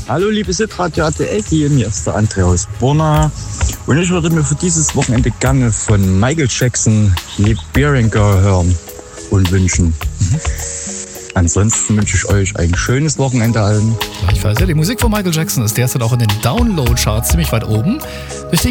Hallo liebe Sitradio RTL, hier ist der André aus Borna. Und ich würde mir für dieses Wochenende gerne von Michael Jackson Liberian Girl hören und wünschen. Ansonsten wünsche ich euch ein schönes Wochenende allen. Gleichfalls. Ja, die Musik von Michael Jackson ist derzeit auch in den Download-Charts ziemlich weit oben. Durch die